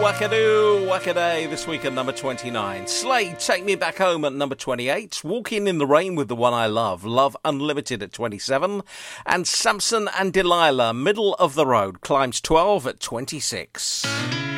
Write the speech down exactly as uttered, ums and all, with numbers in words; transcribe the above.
wackadoo, wackaday. This week at number twenty-nine. Slade, Take Me Back Home at number twenty-eight. Walking in the Rain with the One I Love. Love Unlimited at twenty-seven. And Samson and Delilah, Middle of the Road, climbs twelve at twenty-six.